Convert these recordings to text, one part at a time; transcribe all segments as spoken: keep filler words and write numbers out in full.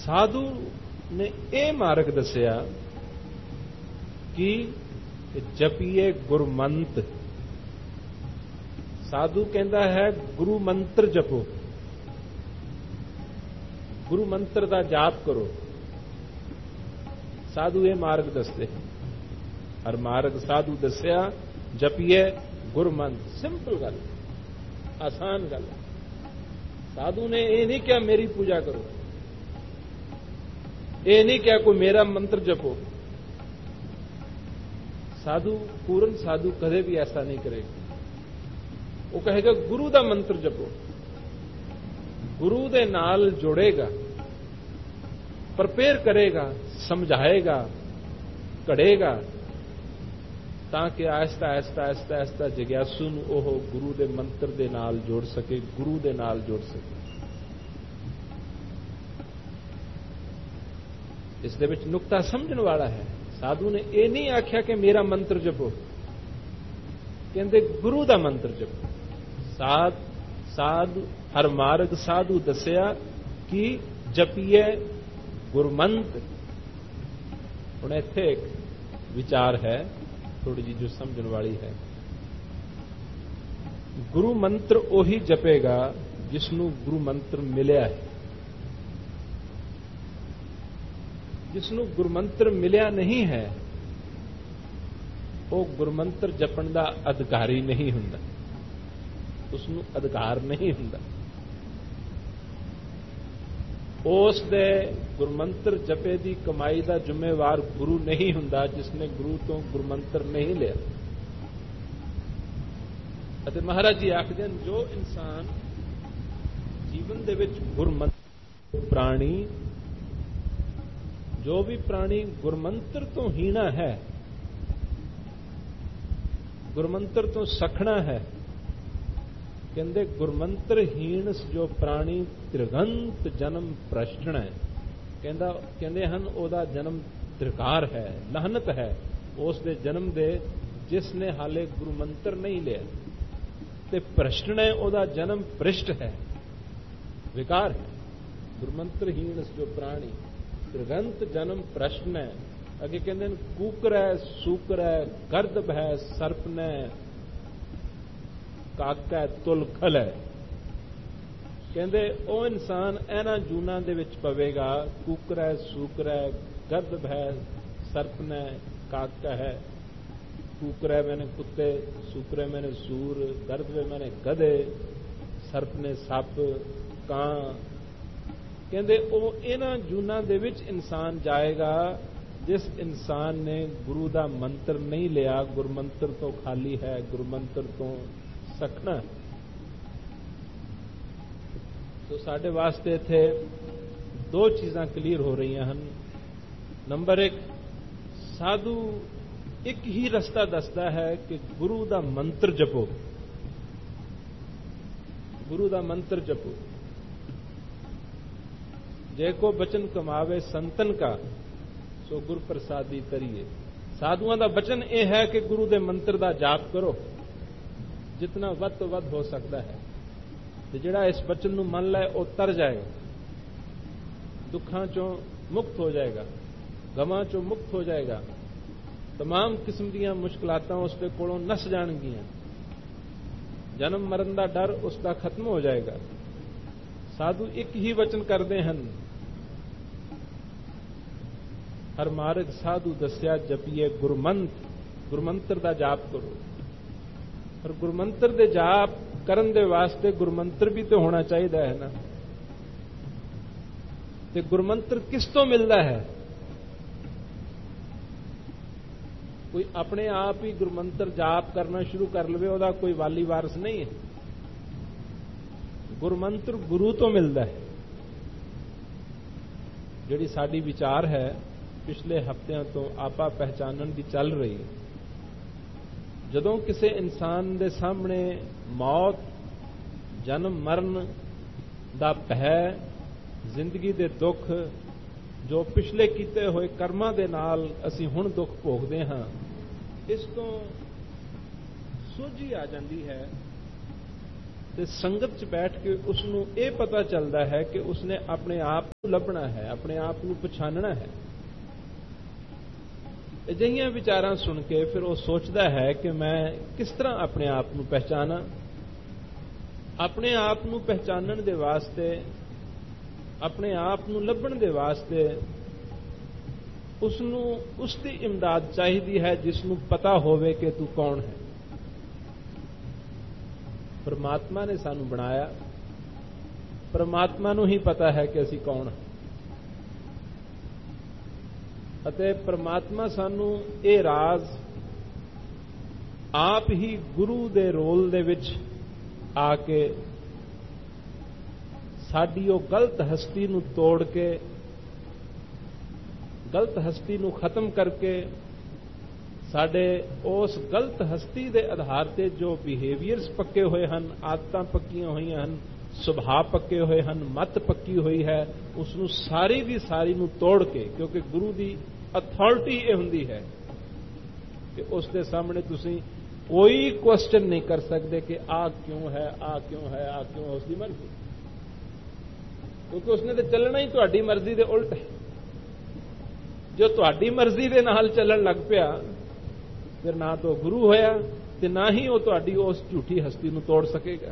ਸਾਧੂ ਨੇ ਇਹ ਮਾਰਗ ਦੱਸਿਆ ਕਿ ਜਪੀਏ ਗੁਰਮੰਤ। ਸਾਧੂ ਕਹਿੰਦਾ ਹੈ ਗੁਰੂ ਮੰਤਰ ਜਪੋ, ਗੁਰੂ ਮੰਤਰ ਦਾ ਜਾਪ ਕਰੋ। ਸਾਧੂ ਇਹ ਮਾਰਗ ਦੱਸਦੇ, ਹਰ ਮਾਰਗ ਸਾਧੂ ਦੱਸਿਆ ਜਪੀਏ ਗੁਰਮੰਤ। ਸਿੰਪਲ ਗੱਲ, ਆਸਾਨ ਗੱਲ। ਸਾਧੂ ਨੇ ਇਹ ਨਹੀਂ ਕਿਹਾ ਮੇਰੀ ਪੂਜਾ ਕਰੋ, ਇਹ ਨਹੀਂ ਕਿਹਾ ਕੋਈ ਮੇਰਾ ਮੰਤਰ ਜਪੋ। ਸਾਧੂ, ਪੂਰਨ ਸਾਧੂ ਕਦੇ ਵੀ ਐਸਾ ਨਹੀਂ ਕਰੇਗਾ। ਉਹ ਕਹੇਗਾ ਗੁਰੂ ਦਾ ਮੰਤਰ ਜਪੋ, ਗੁਰੂ ਦੇ ਨਾਲ ਜੁੜੇਗਾ, ਪ੍ਰਪੇਅਰ ਕਰੇਗਾ, ਸਮਝਾਏਗਾ, ਘੜੇਗਾ, ਤਾਂ ਕਿ ਆਹਿਸਤਾ ਆਹਿਸਤਾ ਆਹਿਸਤਾ ਆਹਿਸਤਾ ਜਗਿਆਸੂ ਨੂੰ ਉਹ ਗੁਰੂ ਦੇ ਮੰਤਰ ਦੇ ਨਾਲ ਜੋੜ ਸਕੇ, ਗੁਰੂ ਦੇ ਨਾਲ ਜੋੜ ਸਕੇ। ਇਸ ਦੇ ਵਿੱਚ ਨੁਕਤਾ ਸਮਝਣ ਵਾਲਾ ਹੈ। ਸਾਧੂ ਨੇ ਇਹ ਨਹੀਂ ਆਖਿਆ ਕਿ ਮੇਰਾ ਮੰਤਰ ਜਪੋ, ਕਹਿੰਦੇ ਗੁਰੂ ਦਾ ਮੰਤਰ ਜਪੋ। ਸਾਧ ਸਾਧ ਹਰ ਮਾਰਗ ਸਾਧੂ ਦੱਸਿਆ ਕਿ ਜਪੀਏ ਗੁਰਮੰਤ। ਹੁਣ ਇੱਥੇ ਇੱਕ ਵਿਚਾਰ ਹੈ ਥੋੜੀ ਜਿਹੀ ਜੋ ਸਮਝਣ ਵਾਲੀ ਹੈ। ਗੁਰੂ ਮੰਤਰ ਉਹੀ ਜਪੇਗਾ ਜਿਸ ਨੂੰ ਗੁਰੂ ਮੰਤਰ ਮਿਲਿਆ ਹੈ। ਜਿਸ ਨੂੰ ਗੁਰਮੰਤਰ ਮਿਲਿਆ ਨਹੀਂ ਹੈ ਉਹ ਗੁਰਮੰਤਰ ਜਪਣ ਦਾ ਅਧਿਕਾਰੀ ਨਹੀਂ ਹੁੰਦਾ, ਉਸ ਨੂੰ ਅਧਿਕਾਰ ਨਹੀਂ ਹੁੰਦਾ। ਉਸ ਦੇ ਗੁਰਮੰਤਰ ਜਪੇ ਦੀ ਕਮਾਈ ਦਾ ਜ਼ਿੰਮੇਵਾਰ ਗੁਰੂ ਨਹੀਂ ਹੁੰਦਾ ਜਿਸ ਨੇ ਗੁਰੂ ਤੋਂ ਗੁਰਮੰਤਰ ਨਹੀਂ ਲਿਆ। ਅਤੇ ਮਹਾਰਾਜ ਜੀ ਆਖਦੇ ਹਨ ਜੋ ਇਨਸਾਨ ਜੀਵਨ ਦੇ ਵਿੱਚ ਗੁਰਮੰਤਰ ਪ੍ਰਾਣੀ, ਜੋ ਵੀ ਪ੍ਰਾਣੀ ਗੁਰਮੰਤਰ ਤੋਂ ਹੀਣਾ ਹੈ, ਗੁਰਮੰਤਰ ਤੋਂ ਸਖਣਾ ਹੈ, ਕਹਿੰਦੇ ਗੁਰਮੰਤਰਹੀਣ ਜੋ ਪ੍ਰਾਣੀ ਤ੍ਰਿਗੰਤ ਜਨਮ ਪ੍ਰਸ਼ਟਣ ਹੈ। ਕਹਿੰਦਾ ਕਹਿੰਦੇ ਹਨ ਉਹਦਾ ਜਨਮ ਤ੍ਰਿਕਾਰ ਹੈ, ਲਾਹਨਤ ਹੈ ਉਸ ਦੇ ਜਨਮ ਦੇ ਜਿਸ ਨੇ ਹਾਲੇ ਗੁਰਮੰਤਰ ਨਹੀਂ ਲਿਆ। ਤੇ ਪ੍ਰਸ਼ਟਣ ਹੈ ਉਹਦਾ ਜਨਮ ਭ੍ਰਿਸ਼ਟ ਹੈ, ਵਿਕਾਰ ਹੈ। ਗੁਰਮੰਤਰਹੀਣ ਜੋ ਪ੍ਰਾਣੀ ਤ੍ਰਿਗੰਤ ਜਨਮ ਪ੍ਰਸ਼ਨ ਹੈ। ਅੱਗੇ ਕਹਿੰਦੇ ਨੇ ਕੂਕਰ ਹੈ, ਸੂਕਰ ਹੈ, ਗਰਦਬ ਹੈ, ਸਰਪਨ ਹੈ, ਕਾਕਾ ਤੁਲ ਖਲ ਹੈ। ਕਹਿੰਦੇ ਉਹ ਇਨਸਾਨ ਇਹਨਾਂ ਜੂਨਾਂ ਦੇ ਵਿੱਚ ਪਵੇਗਾ। ਕੂਕਰ ਹੈ, ਸੂਕਰ ਹੈ, ਗਰਦਬ ਹੈ, ਸਰਪਨ ਹੈ, ਕਾਕਾ ਹੈ। ਕੂਕਰ ਹੈ ਮੈਨੇ ਕੁੱਤੇ, ਸੂਕਰ ਹੈ ਮੈਨੇ ਸੂਰ, ਗਰਦਬ ਹੈ ਮੈਨੇ ਗਧੇ, ਸਰਪ ਨੇ ਸੱਪ, ਕਾਂ। ਕਹਿੰਦੇ ਉਹ ਇਹਨਾਂ ਜੂਨਾਂ ਦੇ ਵਿੱਚ ਇਨਸਾਨ ਜਾਏਗਾ ਜਿਸ ਇਨਸਾਨ ਨੇ ਗੁਰੂ ਦਾ ਮੰਤਰ ਨਹੀਂ ਲਿਆ, ਗੁਰਮੰਤਰ ਤੋਂ ਖਾਲੀ ਹੈ, ਗੁਰਮੰਤਰ ਤੋਂ ਸਖਣਾ। ਸੋ ਸਾਡੇ ਵਾਸਤੇ ਇੱਥੇ ਦੋ ਚੀਜ਼ਾਂ ਕਲੀਅਰ ਹੋ ਰਹੀਆਂ ਹਨ। ਨੰਬਰ ਇੱਕ, ਸਾਧੂ ਇੱਕ ਹੀ ਰਸਤਾ ਦੱਸਦਾ ਹੈ ਕਿ ਗੁਰੂ ਦਾ ਮੰਤਰ ਜਪੋ, ਗੁਰੂ ਦਾ ਮੰਤਰ ਜਪੋ। ਜੇ ਕੋ ਬਚਨ ਕਮਾਵੇ ਸੰਤਨ ਕਾ ਸੋ ਗੁਰ ਪ੍ਰਸਾਦੀ ਕਰੀਏ। ਸਾਧੂਆਂ ਦਾ ਬਚਨ ਇਹ ਹੈ ਕਿ ਗੁਰੂ ਦੇ ਮੰਤਰ ਦਾ ਜਾਪ ਕਰੋ ਜਿਤਨਾ ਵੱਧ ਤੋਂ ਵੱਧ ਹੋ ਸਕਦਾ ਹੈ। ਤੇ ਜਿਹੜਾ ਇਸ ਬਚਨ ਨੂੰ ਮੰਨ ਲੈ ਉਹ ਤਰ ਜਾਏਗਾ, ਦੁੱਖਾਂ ਚੋਂ ਮੁਕਤ ਹੋ ਜਾਏਗਾ, ਗਮਾਂ ਚੋਂ ਮੁਕਤ ਹੋ ਜਾਏਗਾ, तमाम किस्म ਦੀਆਂ ਮੁਸ਼ਕਲਾਤਾਂ ਉਸ ਦੇ ਕੋਲੋਂ ਨਸ ਜਾਣਗੀਆਂ, ਜਨਮ ਮਰਨ ਦਾ ਡਰ ਉਸ ਦਾ ਖਤਮ ਹੋ ਜਾਏਗਾ। ਸਾਧੂ ਇੱਕ ਹੀ ਵਚਨ ਕਰਦੇ ਹਨ, ਹਰ ਮਾਰਗ ਸਾਧੂ ਦੱਸਿਆ ਜਪੀਏ ਗੁਰਮੰਤ। ਗੁਰਮੰਤਰ ਦਾ ਜਾਪ ਕਰੋ। ਪਰ ਗੁਰਮੰਤਰ ਦੇ ਜਾਪ ਕਰਨ ਦੇ ਵਾਸਤੇ ਗੁਰਮੰਤਰ ਵੀ ਤਾਂ ਹੋਣਾ ਚਾਹੀਦਾ ਹੈ ਨਾ। ਤੇ ਗੁਰਮੰਤਰ ਕਿਸ ਤੋਂ ਮਿਲਦਾ ਹੈ? ਕੋਈ ਆਪਣੇ ਆਪ ਹੀ ਗੁਰਮੰਤਰ ਜਾਪ ਕਰਨਾ ਸ਼ੁਰੂ ਕਰ ਲਵੇ ਉਹਦਾ ਕੋਈ ਵਾਲੀ ਵਾਰਸ ਨਹੀਂ ਹੈ। ਗੁਰਮੰਤਰ ਗੁਰੂ ਤੋਂ ਮਿਲਦਾ ਹੈ। ਜਿਹੜੀ ਸਾਡੀ ਵਿਚਾਰ ਹੈ ਪਿਛਲੇ ਹਫ਼ਤਿਆਂ ਤੋਂ ਆਪਾ ਪਹਿਚਾਨਣ ਦੀ ਚੱਲ ਰਹੀ ਹੈ। ਜਦੋਂ ਕਿਸੇ ਇਨਸਾਨ ਦੇ ਸਾਹਮਣੇ ਮੌਤ, ਜਨਮ ਮਰਨ ਦਾ ਭੈ, ਜ਼ਿੰਦਗੀ ਦੇ ਦੁੱਖ, ਜੋ ਪਿਛਲੇ ਕੀਤੇ ਹੋਏ ਕਰਮਾਂ ਦੇ ਨਾਲ ਅਸੀਂ ਹੁਣ ਦੁੱਖ ਭੋਗਦੇ ਹਾਂ, ਇਸ ਤੋਂ ਸੋਝੀ ਆ ਜਾਂਦੀ ਹੈ ਤੇ ਸੰਗਤ 'ਚ ਬੈਠ ਕੇ ਉਸ ਨੂੰ ਇਹ ਪਤਾ ਚੱਲਦਾ ਹੈ ਕਿ ਉਸਨੇ ਆਪਣੇ ਆਪ ਨੂੰ ਲੱਭਣਾ ਹੈ, ਆਪਣੇ ਆਪ ਨੂੰ ਪਛਾਣਨਾ ਹੈ। ਅਜਿਹੀਆਂ ਵਿਚਾਰਾਂ ਸੁਣ ਕੇ ਫਿਰ ਉਹ ਸੋਚਦਾ ਹੈ ਕਿ ਮੈਂ ਕਿਸ ਤਰ੍ਹਾਂ ਆਪਣੇ ਆਪ ਨੂੰ ਪਹਿਚਾਨਾਂ। ਆਪਣੇ ਆਪ ਨੂੰ ਪਹਿਚਾਨਣ ਦੇ ਵਾਸਤੇ, ਆਪਣੇ ਆਪ ਨੂੰ ਲੱਭਣ ਦੇ ਵਾਸਤੇ ਉਸ ਨੂੰ ਉਸ ਦੀ ਇਮਦਾਦ ਚਾਹੀਦੀ ਹੈ ਜਿਸ ਨੂੰ ਪਤਾ ਹੋਵੇ ਕਿ ਤੂੰ ਕੌਣ ਹੈ। ਪਰਮਾਤਮਾ ਨੇ ਸਾਨੂੰ ਬਣਾਇਆ, ਪਰਮਾਤਮਾ ਨੂੰ ਹੀ ਪਤਾ ਹੈ ਕਿ ਅਸੀਂ ਕੌਣ ਹਾਂ, ਅਤੇ ਪਰਮਾਤਮਾ ਸਾਨੂੰ ਇਹ ਰਾਜ਼ ਆਪ ਹੀ ਗੁਰੂ ਦੇ ਰੋਲ ਦੇ ਵਿੱਚ ਆ ਕੇ ਸਾਡੀ ਉਹ ਗਲਤ ਹਸਤੀ ਨੂੰ ਤੋੜ ਕੇ, ਗਲਤ ਹਸਤੀ ਨੂੰ ਖਤਮ ਕਰਕੇ ਸਾਡੇ ਉਸ ਗਲਤ ਹਸਤੀ ਦੇ ਆਧਾਰ ਤੇ ਜੋ ਬਿਹੇਵੀਅਰਸ ਪੱਕੇ ਹੋਏ ਹਨ, ਆਦਤਾਂ ਪੱਕੀਆਂ ਹੋਈਆਂ ਹਨ, ਸੁਭਾਅ ਪੱਕੇ ਹੋਏ ਹਨ, ਮੱਤ ਪੱਕੀ ਹੋਈ ਹੈ, ਉਸ ਨੂੰ ਸਾਰੀ ਦੀ ਸਾਰੀ ਨੂੰ ਤੋੜ ਕੇ, ਕਿਉਂਕਿ ਗੁਰੂ ਦੀ ਅਥਾਰਟੀ ਇਹ ਹੁੰਦੀ ਹੈ ਕਿ ਉਸ ਦੇ ਸਾਹਮਣੇ ਤੁਸੀਂ ਕੋਈ ਕੁਐਸਚਨ ਨਹੀਂ ਕਰ ਸਕਦੇ ਕਿ ਆਹ ਕਿਉਂ ਹੈ, ਆਹ ਕਿਉਂ ਹੈ, ਆਹ ਕਿਉਂ ਹੈ। ਉਸ ਦੀ ਮਰਜ਼ੀ, ਕਿਉਂਕਿ ਉਸਨੇ ਤਾਂ ਚੱਲਣਾ ਹੀ ਤੁਹਾਡੀ ਮਰਜ਼ੀ ਦੇ ਉਲਟ ਹੈ। ਜੋ ਤੁਹਾਡੀ ਮਰਜ਼ੀ ਦੇ ਨਾਲ ਚੱਲਣ ਲੱਗ ਪਿਆ ਫਿਰ ਨਾ ਤਾਂ ਗੁਰੂ ਹੋਇਆ ਤੇ ਨਾ ਹੀ ਉਹ ਤੁਹਾਡੀ ਉਸ ਝੂਠੀ ਹਸਤੀ ਨੂੰ ਤੋੜ ਸਕੇਗਾ।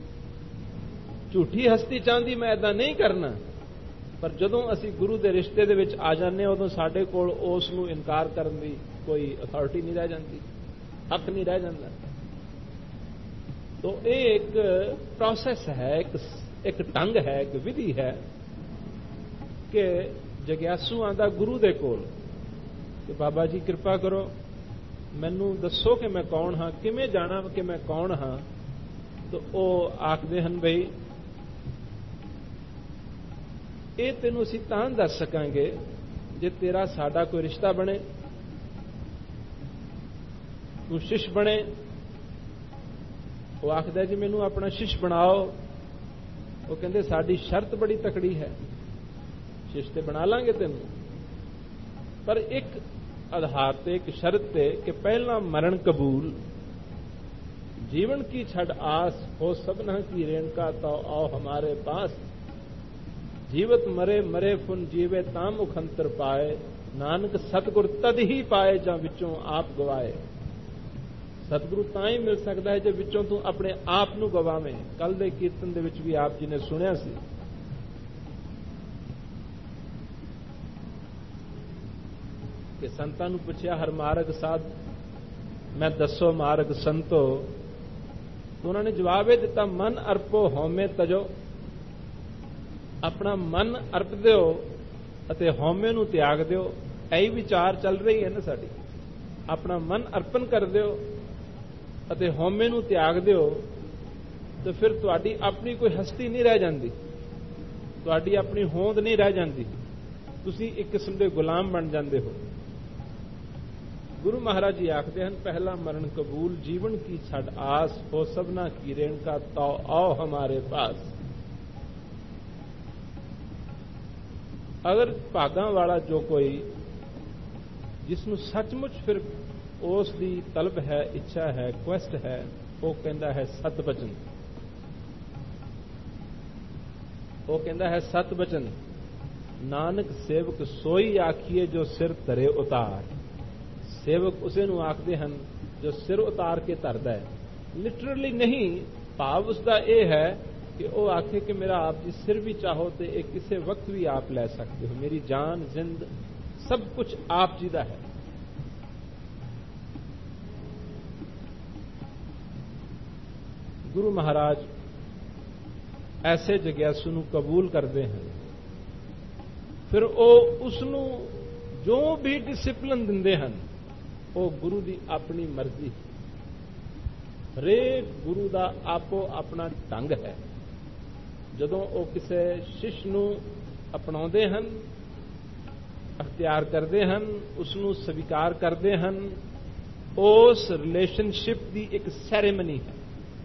ਝੂਠੀ ਹਸਤੀ ਚਾਹੁੰਦੀ ਮੈਂ ਏਦਾਂ ਨਹੀਂ ਕਰਨਾ, ਪਰ ਜਦੋਂ ਅਸੀਂ ਗੁਰੂ ਦੇ ਰਿਸ਼ਤੇ ਦੇ ਵਿੱਚ ਆ ਜਾਂਦੇ ਹਾਂ ਉਦੋਂ ਸਾਡੇ ਕੋਲ ਉਸ ਨੂੰ ਇਨਕਾਰ ਕਰਨ ਦੀ ਕੋਈ ਅਥਾਰਟੀ ਨਹੀਂ ਰਹਿ ਜਾਂਦੀ, ਹੱਕ ਨਹੀਂ ਰਹਿ ਜਾਂਦਾ। ਤੋ ਇਹ ਇੱਕ ਪ੍ਰੋਸੈਸ ਹੈ, ਇੱਕ ਇੱਕ ਢੰਗ ਹੈ, ਇੱਕ ਵਿਧੀ ਹੈ ਕਿ ਜਗਿਆਸੂ ਆਂਦਾ ਗੁਰੂ ਦੇ ਕੋਲ ਕਿ ਬਾਬਾ ਜੀ ਕਿਰਪਾ ਕਰੋ, ਮੈਨੂੰ ਦੱਸੋ ਕਿ ਮੈਂ ਕੌਣ ਹਾਂ, ਕਿਵੇਂ ਜਾਣਾ ਕਿ ਮੈਂ ਕੌਣ ਹਾਂ। ਤਾਂ ਉਹ ਆਖਦੇ ਹਨ ਬਈ ਇਹ ਤੈਨੂੰ ਅਸੀਂ ਤਾਂ ਦੱਸ ਸਕਾਂਗੇ ਜੇ ਤੇਰਾ ਸਾਡਾ ਕੋਈ ਰਿਸ਼ਤਾ ਬਣੇ, ਤੂੰ ਸ਼ਿਸ਼ ਬਣੇ। ਉਹ ਆਖਦਾ ਜੀ ਮੈਨੂੰ ਆਪਣਾ ਸ਼ਿਸ਼ ਬਣਾਓ। ਉਹ ਕਹਿੰਦੇ ਸਾਡੀ ਸ਼ਰਤ ਬੜੀ ਤਕੜੀ ਹੈ, ਸ਼ਿਸ਼ ਤੇ ਬਣਾ ਲਾਂਗੇ ਤੈਨੂੰ, ਪਰ ਇੱਕ ਆਧਾਰ ਤੇ, ਇੱਕ ਸ਼ਰਤ ਤੇ ਕਿ ਪਹਿਲਾਂ ਮਰਨ ਕਬੂਲ, जीवन की छड़ आस हो सबना की रेणका तो आओ हमारे पास। जीवत मरे मरे फुन जीवे ताम मुखंतर पाए, नानक सतगुर तद ही पाए ਜਾਂ ਵਿੱਚੋਂ ਆਪ ਗਵਾਏ। ਸਤਿਗੁਰੂ ਤਾਂ ਹੀ ਮਿਲ ਸਕਦਾ ਹੈ ਜੇ ਵਿੱਚੋਂ ਤੂੰ ਆਪਣੇ ਆਪ ਨੂੰ ਗਵਾਵੇਂ। ਕੱਲ ਦੇ ਕੀਰਤਨ ਦੇ ਵਿੱਚ ਵੀ ਆਪ ਜੀ ਨੇ ਸੁਣਿਆ ਸੀ ਕਿ ਸੰਤਾਂ ਨੂੰ ਪੁੱਛਿਆ ਹਰ ਮਾਰਗ ਸਾਧ, ਮੈਂ ਦੱਸੋ ਮਾਰਗ ਸੰਤੋ। ਉਹਨਾਂ ਨੇ ਜਵਾਬ ਇਹ ਦਿੱਤਾ ਮਨ ਅਰਪੋ ਹਉਮੈ ਤਜੋ। ਆਪਣਾ ਮਨ ਅਰਪ ਦਿਓ ਅਤੇ ਹਉਮੈ ਨੂੰ ਤਿਆਗ ਦਿਓ। ਇਹੀ ਵਿਚਾਰ ਚੱਲ ਰਹੀ ਹੈ ਨਾ ਸਾਡੀ। ਆਪਣਾ ਮਨ ਅਰਪਣ ਕਰ ਦਿਓ ਅਤੇ ਹਉਮੈ ਨੂੰ ਤਿਆਗ ਦਿਓ ਤੇ ਫਿਰ ਤੁਹਾਡੀ ਆਪਣੀ ਕੋਈ ਹਸਤੀ ਨਹੀਂ ਰਹਿ ਜਾਂਦੀ, ਤੁਹਾਡੀ ਆਪਣੀ ਹੋਂਦ ਨਹੀਂ ਰਹਿ ਜਾਂਦੀ, ਤੁਸੀਂ ਇੱਕ ਕਿਸਮ ਦੇ ਗੁਲਾਮ ਬਣ ਜਾਂਦੇ ਹੋ। गुरु महाराज जी आखते हैं पहला मरण कबूल, जीवन की छड़ आस हो सबना की रेणका तो आओ हमारे पास। अगर भागां वाला जो कोई जिसनों सचमुच फिर उस दी तलब है, इच्छा है, क्वेस्ट है, वो कहता है सत बचन। वो कहता है सत बचन, नानक सेवक सोई आखिए जो सिर धरे उतार। ਸੇਵਕ ਉਸੇ ਨੂੰ ਆਖਦੇ ਹਨ ਜੋ ਸਿਰ ਉਤਾਰ ਕੇ ਧਰਦਾ ਹੈ। ਲਿਟਰਲੀ ਨਹੀਂ, ਭਾਵ ਉਸਦਾ ਇਹ ਹੈ ਕਿ ਉਹ ਆਖੇ ਕਿ ਮੇਰਾ ਆਪ ਜੀ ਸਿਰ ਵੀ ਚਾਹੋ ਤੇ ਇਹ ਕਿਸੇ ਵਕਤ ਵੀ ਆਪ ਲੈ ਸਕਦੇ ਹੋ, ਮੇਰੀ ਜਾਨ ਜ਼ਿੰਦ ਸਭ ਕੁਝ ਆਪ ਜੀ ਦਾ ਹੈ। ਗੁਰੂ ਮਹਾਰਾਜ ਐਸੇ ਜਗਿਆਸੂ ਨੂੰ ਕਬੂਲ ਕਰਦੇ ਹਨ। ਫਿਰ ਉਹ ਉਸ ਨੂੰ ਜੋ ਵੀ ਡਿਸਿਪਲਿਨ ਦਿੰਦੇ ਹਨ ਉਹ ਗੁਰੂ ਦੀ ਆਪਣੀ ਮਰਜ਼ੀ। ਹਰੇਕ ਗੁਰੂ ਦਾ ਆਪੋ ਆਪਣਾ ਢੰਗ ਹੈ। ਜਦੋਂ ਉਹ ਕਿਸੇ ਸ਼ਿਸ਼ ਨੂੰ ਅਪਣਾਉਂਦੇ ਹਨ, ਅਖਤਿਆਰ ਕਰਦੇ ਹਨ, ਉਸ ਨੂੰ ਸਵੀਕਾਰ ਕਰਦੇ ਹਨ, ਉਸ ਰਿਲੇਸ਼ਨਸ਼ਿਪ ਦੀ ਇੱਕ ਸੈਰੇਮਨੀ ਹੈ।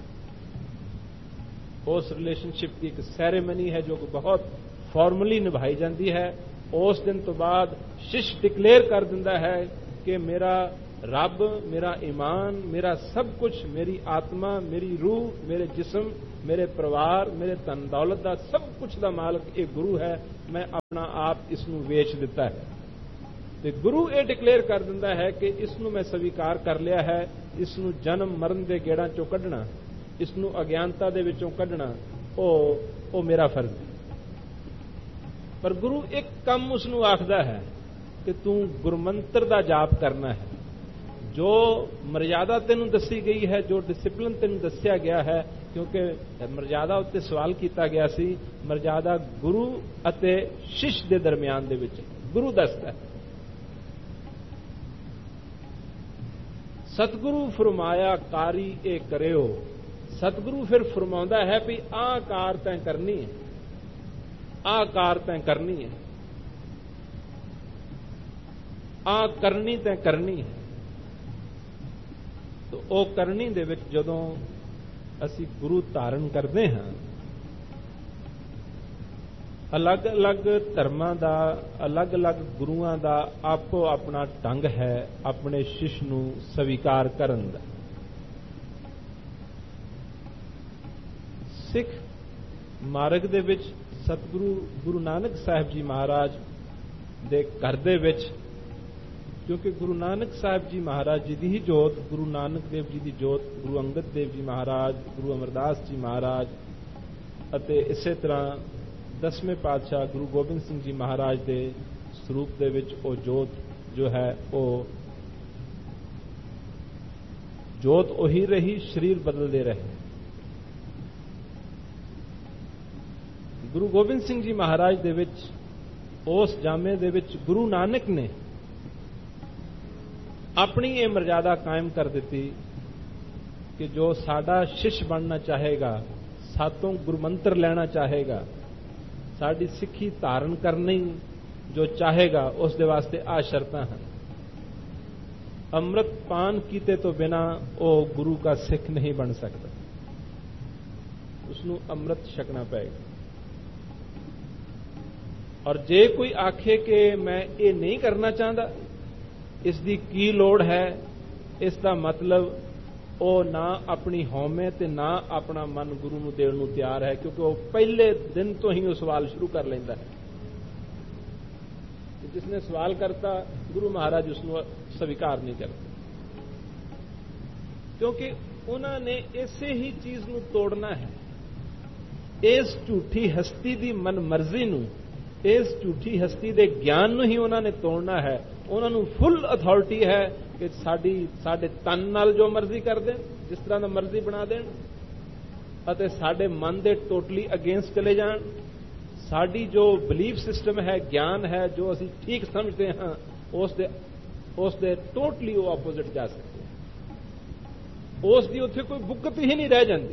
ਉਸ ਰਿਲੇਸ਼ਨਸ਼ਿਪ ਦੀ ਇੱਕ ਸੈਰੇਮਨੀ ਹੈ ਜੋ ਕਿ ਬਹੁਤ ਫਾਰਮਲੀ ਨਿਭਾਈ ਜਾਂਦੀ ਹੈ। ਉਸ ਦਿਨ ਤੋਂ ਬਾਅਦ ਸ਼ਿਸ਼ ਡਿਕਲੇਅਰ ਕਰ ਦਿੰਦਾ ਹੈ ਕਿ ਮੇਰਾ रब, मेरा ईमान, मेरा सब कुछ, मेरी आत्मा, मेरी रूह, मेरे जिस्म, मेरे परिवार, मेरे धन दौलत का सब कुछ का मालक एक गुरु है। मैं अपना आप इसनू वेच दिता है। तो गुरु ये डिक्लेयर कर दिंदा है कि इसनू मैं स्वीकार कर लिया है। इसनू जन्म मरण के गेड़ां चों कढ़ना, इसनू अज्ञानता दे विचों कढ़ना ओ, ओ मेरा फर्ज है। पर गुरु एक कम उसनू आखदा है कि तू गुरमंत्र का जाप करना है। जो मर्यादा तेनू दसी गई है, जो डिसिप्लिन तेनू दसिया गया है, क्योंकि मर्यादा उत्ते सवाल किया गया सी, मर्यादा गुरु अते शिष्य के दरमियान दे विच गुरु दसदा है। सतगुरु फरमाया कारी ए करियो। सतगुरु फिर फरमाउंदा है भी आ कार तैं करनी है, आ कार तैं करनी है, आ करनी तैं करनी है। तो ਉਹ ਕਰਨੀ ਦੇ ਵਿੱਚ ਜਦੋਂ ਅਸੀਂ ਗੁਰੂ ਧਾਰਨ ਕਰਦੇ ਹਾਂ, ਅਲੱਗ-ਅਲੱਗ ਧਰਮਾਂ ਦਾ, ਅਲੱਗ-ਅਲੱਗ ਗੁਰੂਆਂ ਦਾ ਆਪੋ ਆਪਣਾ ਢੰਗ ਹੈ ਆਪਣੇ ਸ਼ਿਸ਼ ਨੂੰ ਸਵੀਕਾਰ ਕਰਨ ਦਾ। ਸਿੱਖ ਮਾਰਗ ਦੇ ਵਿੱਚ ਸਤਿਗੁਰੂ ਗੁਰੂ ਨਾਨਕ ਸਾਹਿਬ ਜੀ ਮਹਾਰਾਜ ਦੇ ਘਰ ਦੇ ਵਿੱਚ, क्योंकि गुरु नानक साहब जी महाराज जी की ही जोत, गुरु नानक देव जी की जोत, गुरु अंगद देव जी महाराज, गुरु अमरदास जी महाराज अते इसे तरह दसवें पातशाह गुरु गोबिंद सिंह जी महाराज के स्वरूप दे विच ओ जोत जो है वो जोत उही रही, शरीर बदलते रहे। गुरु गोबिंद सिंह जी महाराज दे विच उस जामे दे विच गुरु नानक ने अपनी ये मर्यादा कायम कर दी कि जो साडा शिष्य बनना चाहेगा, सातों गुरमंत्र लेना चाहेगा, साडी सिक्खी धारण करनी जो चाहेगा, उस दे वास्ते आ शर्तां हैं। अमृत पान कीते तो बिना वो गुरु का सिख नहीं बन सकता, उसनू अमृत छकना पड़ेगा। और जे कोई आखे कि मैं ये नहीं करना चाहता, इसकी की लोड़ है, इसका मतलब वो ना अपनी हौमे ते ना अपना मन गुरु नूं देण नूं तैयार है, क्योंकि वो पहले दिन तो ही वो सवाल शुरू कर लेंदा है। जिसने सवाल करता गुरु महाराज उसनूं स्वीकार नहीं करते, क्योंकि उन्होंने इसे ही चीज नूं तोड़ना है। इस झूठी हस्ती की मन मर्जी नूं, इस झूठी हस्ती के ज्ञान नूं ही उन्होंने तोड़ना है। उन्होंने फुल अथॉरिटी है कि साडी साडे तन नाल जो मर्जी कर दें, जिस तरह का मर्जी बना दें, अते साडे मन दे टोटली अगेंस्ट चले जान। साडी जो बिलीफ सिस्टम है, ज्ञान है, जो असी ठीक समझते हैं, उस दे उस दे टोटली वो ऑपोजिट जा सकते हैं। उस दी उत्थे कोई बुकत ही नहीं रह जाती।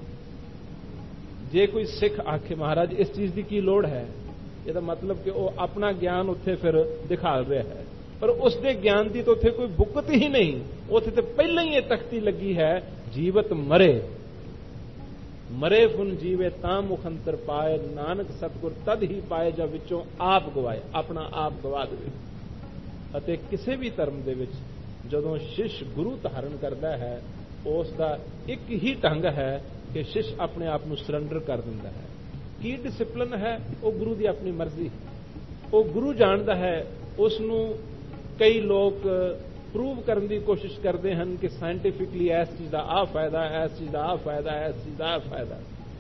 जे कोई सिख आखे महाराज इस चीज की की लोड़ है, यदा मतलब कि वो अपना ज्ञान उत्थे फिर दिखा रहा है, पर उसके ज्ञान की तो उत्थे कोई बुकत ही नहीं। उत्थे तो पहले ही ये तख्ती लगी है, जीवत मरे मरे फुन जीवे ता मुखंतर पाए, नानक सतगुर तद ही पाए जब विचों आप गवाए, अपना आप गवा दे। अते किसी भी धर्म दे विच जदों शिष्य गुरु धारण करता है, उसका एक ही ढंग है कि शिष्य अपने आप को सरंडर कर दिंदा है। की डिसिप्लिन है वो गुरु की अपनी मर्जी है, वो गुरु जानता है। उसनू कई लोग प्रूव करने की कोशिश करते हैं कि साइंटिफिकली इस चीज का आ फायदा, इस चीज का आ फायदा, इस चीज का आ फायदा।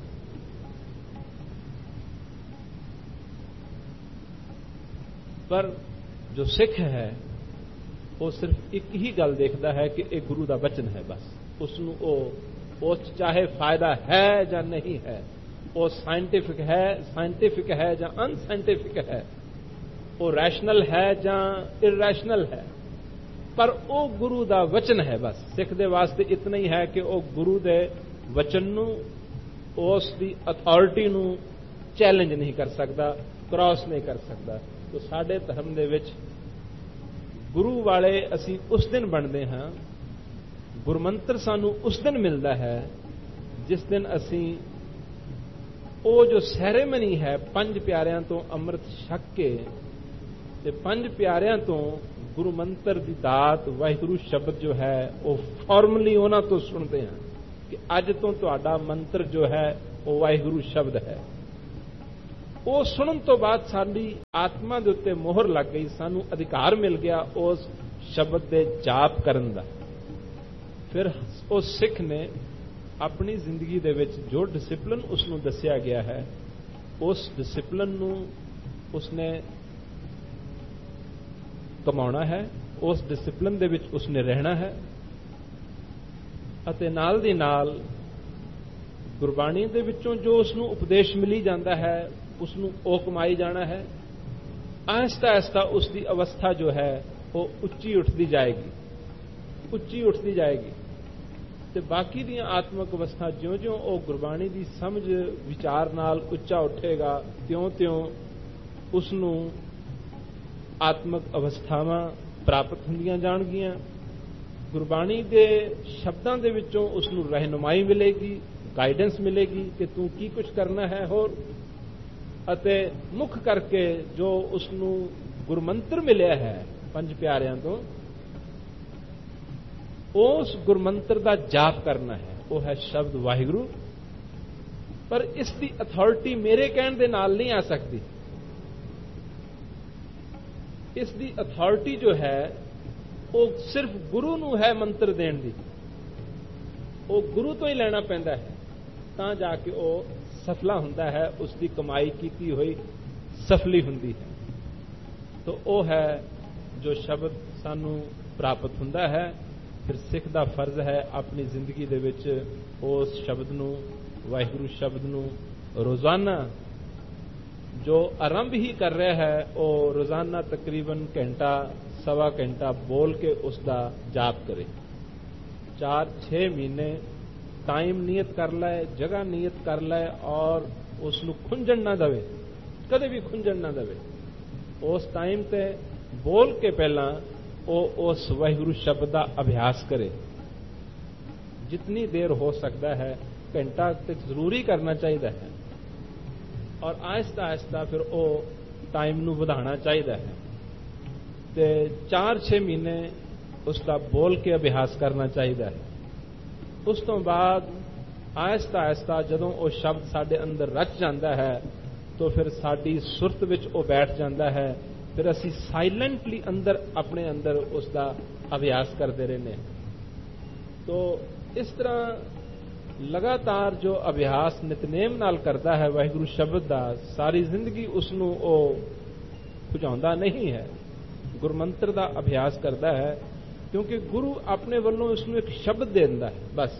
पर जो सिख है वो सिर्फ एक ही गल देखता है कि एक गुरु का वचन है, बस उसनू वो चाहे फायदा है या नहीं है, वो साइंटिफिक है साइंटिफिक है या अनसाइंटिफिक है, वो रैशनल है या इरैशनल है, पर वो गुरु का वचन है। बस सिख दे वास्ते इतना ही है कि वो गुरु दे वचन नूं, उसकी अथॉरिटी नूं चैलेंज नहीं कर सकता, क्रॉस नहीं कर सकता। तो साडे धर्म दे विच गुरु वाले असी उस दिन बनते हाँ, गुरमंत्र सानू उस दिन मिलता है जिस दिन असी वो जो सैरेमनी है पंज प्यारियां तो अमृत छक के ते पंज प्यारियां तो ਗੁਰੂ ਮੰਤਰ ਦੀ ਦਾਤ ਵਾਹਿਗੁਰੂ ਸ਼ਬਦ ਜੋ ਹੈ ਉਹ ਫਾਰਮਲੀ ਉਹਨਾਂ ਤੋਂ ਸੁਣਦੇ ਹਾਂ ਕਿ ਅੱਜ ਤੋਂ ਤੁਹਾਡਾ ਮੰਤਰ ਜੋ ਹੈ ਉਹ ਵਾਹਿਗੁਰੂ ਸ਼ਬਦ ਹੈ। ਉਹ ਸੁਣਨ ਤੋਂ ਬਾਅਦ ਸਾਡੀ ਆਤਮਾ ਦੇ ਉੱਤੇ ਮੋਹਰ ਲੱਗ ਗਈ, ਸਾਨੂੰ ਅਧਿਕਾਰ ਮਿਲ ਗਿਆ ਉਸ ਸ਼ਬਦ ਦੇ ਜਾਪ ਕਰਨ ਦਾ। ਫਿਰ ਉਸ ਸਿੱਖ ਨੇ ਆਪਣੀ ਜ਼ਿੰਦਗੀ ਦੇ ਵਿੱਚ ਜੋ ਡਿਸਪਲਿਨ ਉਸ ਨੂੰ ਦੱਸਿਆ ਗਿਆ ਹੈ, ਉਸ ਡਿਸਪਲਿਨ ਨੂੰ ਉਸਨੇ ਕਮਾਉਣਾ ਹੈ, ਉਸ ਡਿਸਪਲਿਨ ਦੇ ਵਿੱਚ ਉਸਨੇ ਰਹਿਣਾ ਹੈ ਅਤੇ ਨਾਲ ਦੀ ਨਾਲ ਗੁਰਬਾਣੀ ਦੇ ਵਿੱਚੋਂ ਜੋ ਉਸ ਨੂੰ ਉਪਦੇਸ਼ ਮਿਲੀ ਜਾਂਦਾ ਹੈ ਉਸ ਨੂੰ ਉਹ ਕਮਾਈ ਜਾਣਾ ਹੈ। ਆਹਿਸਤਾ ਆਹਿਸਤਾ ਉਸ ਦੀ ਅਵਸਥਾ ਜੋ ਹੈ ਉਹ ਉੱਚੀ ਉੱਠਦੀ ਜਾਏਗੀ, ਉੱਚੀ ਉੱਠਦੀ ਜਾਏਗੀ ਤੇ ਬਾਕੀ ਦੀਆਂ ਆਤਮਿਕ ਅਵਸਥਾ ਜਿਉਂ-ਜਿਉਂ ਉਹ ਗੁਰਬਾਣੀ ਦੀ ਸਮਝ ਵਿਚਾਰ ਨਾਲ ਉੱਚਾ ਉੱਠੇਗਾ, ਤਿਉਂ-ਤਿਉਂ ਉਸ ਨੂੰ ਆਤਮਿਕ ਅਵਸਥਾਵਾਂ ਪ੍ਰਾਪਤ ਹੁੰਦੀਆਂ ਜਾਣਗੀਆਂ। ਗੁਰਬਾਣੀ ਦੇ ਸ਼ਬਦਾਂ ਦੇ ਵਿੱਚੋਂ ਉਸ ਨੂੰ ਰਹਿਨੁਮਾਈ ਮਿਲੇਗੀ, ਗਾਈਡੈਂਸ ਮਿਲੇਗੀ ਕਿ ਤੂੰ ਕੀ ਕੁਝ ਕਰਨਾ ਹੈ ਹੋਰ। ਅਤੇ ਮੁੱਖ ਕਰਕੇ ਜੋ ਉਸ ਨੂੰ ਗੁਰਮੰਤਰ ਮਿਲਿਆ ਹੈ ਪੰਜ ਪਿਆਰਿਆਂ ਤੋਂ, ਉਸ ਗੁਰਮੰਤਰ ਦਾ ਜਾਪ ਕਰਨਾ ਹੈ, ਉਹ ਹੈ ਸ਼ਬਦ ਵਾਹਿਗੁਰੂ। ਪਰ ਇਸ ਦੀ ਅਥਾਰਟੀ ਮੇਰੇ ਕਹਿਣ ਦੇ ਨਾਲ ਨਹੀਂ ਆ ਸਕਦੀ। ਇਸ ਦੀ ਅਥਾਰਟੀ ਜੋ ਹੈ ਉਹ ਸਿਰਫ ਗੁਰੂ ਨੂੰ ਹੈ ਮੰਤਰ ਦੇਣ ਦੀ। ਉਹ ਗੁਰੂ ਤੋਂ ਹੀ ਲੈਣਾ ਪੈਂਦਾ ਹੈ ਤਾਂ ਜਾ ਕੇ ਉਹ ਸਫਲਾ ਹੁੰਦਾ ਹੈ, ਉਸ ਦੀ ਕਮਾਈ ਕੀਤੀ ਹੋਈ ਸਫਲੀ ਹੁੰਦੀ ਹੈ। ਤਾਂ ਉਹ ਹੈ ਜੋ ਸ਼ਬਦ ਸਾਨੂੰ ਪ੍ਰਾਪਤ ਹੁੰਦਾ ਹੈ। ਫਿਰ ਸਿੱਖ ਦਾ ਫਰਜ਼ ਹੈ ਆਪਣੀ ਜ਼ਿੰਦਗੀ ਦੇ ਵਿੱਚ ਉਸ ਸ਼ਬਦ ਨੂੰ, ਵਾਹਿਗੁਰੂ ਸ਼ਬਦ ਨੂੰ ਰੋਜ਼ਾਨਾ ਜੋ ਆਰੰਭ ਹੀ ਕਰ ਰਿਹਾ ਹੈ ਉਹ ਰੋਜ਼ਾਨਾ ਤਕਰੀਬਨ ਘੰਟਾ ਸਵਾ ਘੰਟਾ ਬੋਲ ਕੇ ਉਸ ਦਾ ਜਾਪ ਕਰੇ। ਚਾਰ ਛੇ ਮਹੀਨੇ ਟਾਈਮ ਨਿਯਤ ਕਰ ਲੈ, ਜਗ੍ਹਾ ਨਿਯਤ ਕਰ ਲੈ ਔਰ ਉਸ ਨੂੰ ਖੁੰਝਣ ਨਾ ਦੇਵੇ, ਕਦੇ ਵੀ ਖੁੰਝਣ ਨਾ ਦੇਵੇ। ਉਸ ਟਾਈਮ ਤੇ ਬੋਲ ਕੇ ਪਹਿਲਾਂ ਉਹ ਉਸ ਵਾਹਿਗੁਰੂ ਸ਼ਬਦ ਦਾ ਅਭਿਆਸ ਕਰੇ। ਜਿਤਨੀ ਦੇਰ ਹੋ ਸਕਦਾ ਹੈ, ਘੰਟਾ ਤੱਕ ਜ਼ਰੂਰੀ ਕਰਨਾ ਚਾਹੀਦਾ ਹੈ ਔਰ ਆਹਿਸਤਾ ਆਹਿਸਤਾ ਫਿਰ ਉਹ ਟਾਈਮ ਨੂੰ ਵਧਾਉਣਾ ਚਾਹੀਦਾ ਹੈ ਤੇ ਚਾਰ ਛੇ ਮਹੀਨੇ ਉਸ ਦਾ ਬੋਲ ਕੇ ਅਭਿਆਸ ਕਰਨਾ ਚਾਹੀਦਾ ਹੈ। ਉਸ ਤੋਂ ਬਾਅਦ ਆਹਿਸਤਾ ਆਹਿਸਤਾ ਜਦੋਂ ਉਹ ਸ਼ਬਦ ਸਾਡੇ ਅੰਦਰ ਰਚ ਜਾਂਦਾ ਹੈ ਤਾਂ ਫਿਰ ਸਾਡੀ ਸੁਰਤ ਵਿੱਚ ਉਹ ਬੈਠ ਜਾਂਦਾ ਹੈ। ਫਿਰ ਅਸੀਂ ਸਾਇਲੈਂਟਲੀ ਅੰਦਰ ਆਪਣੇ ਅੰਦਰ ਉਸ ਦਾ ਅਭਿਆਸ ਕਰਦੇ ਰਹਿੰਦੇ ਹਾਂ। ਤੋ ਇਸ ਤਰ੍ਹਾਂ ਲਗਾਤਾਰ ਜੋ ਅਭਿਆਸ ਨਿਤਨੇਮ ਨਾਲ ਕਰਦਾ ਹੈ ਵਾਹਿਗੁਰੂ ਸ਼ਬਦ ਦਾ, ਸਾਰੀ ਜ਼ਿੰਦਗੀ ਉਸ ਨੂੰ ਉਹ ਭੁਜਾਉਂਦਾ ਨਹੀਂ ਹੈ, ਗੁਰਮੰਤਰ ਦਾ ਅਭਿਆਸ ਕਰਦਾ ਹੈ ਕਿਉਂਕਿ ਗੁਰੂ ਆਪਣੇ ਵੱਲੋਂ ਉਸ ਨੂੰ ਇੱਕ ਸ਼ਬਦ ਦੇ ਦਿੰਦਾ ਹੈ। ਬਸ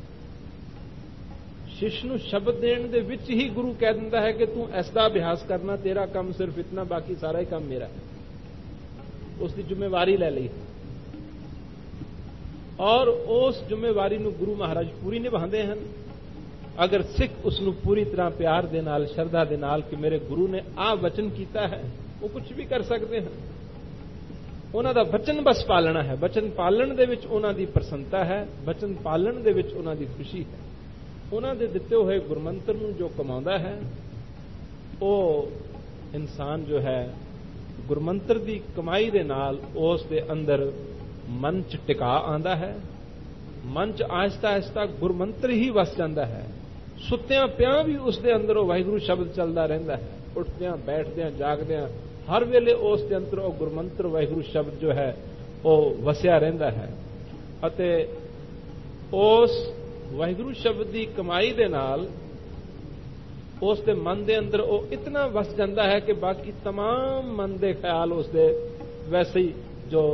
ਸ਼ਿਸ਼ ਨੂੰ ਸ਼ਬਦ ਦੇਣ ਦੇ ਵਿੱਚ ਹੀ ਗੁਰੂ ਕਹਿ ਦਿੰਦਾ ਹੈ ਕਿ ਤੂੰ ਇਸ ਦਾ ਅਭਿਆਸ ਕਰਨਾ, ਤੇਰਾ ਕੰਮ ਸਿਰਫ ਇਤਨਾ, ਬਾਕੀ ਸਾਰਾ ਹੀ ਕੰਮ ਮੇਰਾ ਹੈ। ਉਸ ਦੀ ਜ਼ਿੰਮੇਵਾਰੀ ਲੈ ਲਈ ਔਰ ਉਸ ਜ਼ਿੰਮੇਵਾਰੀ ਨੂੰ ਗੁਰੂ ਮਹਾਰਾਜ ਪੂਰੀ ਨਿਭਾਉਂਦੇ ਹਨ। ਅਗਰ ਸਿੱਖ ਉਸ ਨੂੰ ਪੂਰੀ ਤਰ੍ਹਾਂ ਪਿਆਰ ਦੇ ਨਾਲ, ਸ਼ਰਧਾ ਦੇ ਨਾਲ ਕਿ ਮੇਰੇ ਗੁਰੂ ਨੇ ਆਹ ਵਚਨ ਕੀਤਾ ਹੈ, ਉਹ ਕੁਝ ਵੀ ਕਰ ਸਕਦੇ ਹਨ। ਉਹਨਾਂ ਦਾ ਵਚਨ ਬਸ ਪਾਲਣਾ ਹੈ। ਵਚਨ ਪਾਲਣ ਦੇ ਵਿੱਚ ਉਹਨਾਂ ਦੀ ਪ੍ਰਸੰਨਤਾ ਹੈ, ਵਚਨ ਪਾਲਣ ਦੇ ਵਿੱਚ ਉਹਨਾਂ ਦੀ ਖੁਸ਼ੀ ਹੈ। ਉਹਨਾਂ ਦੇ ਦਿੱਤੇ ਹੋਏ ਗੁਰਮੰਤਰ ਨੂੰ ਜੋ ਕਮਾਉਂਦਾ ਹੈ ਉਹ ਇਨਸਾਨ ਜੋ ਹੈ ਗੁਰਮੰਤਰ ਦੀ ਕਮਾਈ ਦੇ ਨਾਲ ਉਸ ਦੇ ਅੰਦਰ ਮਨ ਚ ਟਿਕਾ ਆਉਂਦਾ ਹੈ। ਮਨ ਚ ਆਹਿਸਤਾ ਆਹਿਸਤਾ ਗੁਰਮੰਤਰ ਹੀ ਵਸ ਜਾਂਦਾ ਹੈ। ਸੁੱਤਿਆਂ ਪਿਆਂ ਵੀ ਉਸ ਦੇ ਅੰਦਰ ਉਹ ਵਾਹਿਗੁਰੂ ਸ਼ਬਦ ਚੱਲਦਾ ਰਹਿੰਦਾ ਹੈ। ਉੱਠਦਿਆਂ, ਬੈਠਦਿਆਂ, ਜਾਗਦਿਆਂ ਹਰ ਵੇਲੇ ਉਸ ਦੇ ਅੰਦਰ ਉਹ ਗੁਰਮੰਤਰ ਵਾਹਿਗੁਰੂ ਸ਼ਬਦ ਜੋ ਹੈ ਉਹ ਵਸਿਆ ਰਹਿੰਦਾ ਹੈ ਅਤੇ ਉਸ ਵਾਹਿਗੁਰੂ ਸ਼ਬਦ ਦੀ ਕਮਾਈ ਦੇ ਨਾਲ ਉਸ ਦੇ ਮਨ ਦੇ ਅੰਦਰ ਉਹ ਇਤਨਾ ਵਸ ਜਾਂਦਾ ਹੈ ਕਿ ਬਾਕੀ तमाम ਮਨ ਦੇ ਖਿਆਲ ਉਸ ਦੇ ਵੈਸੇ ਹੀ ਜੋ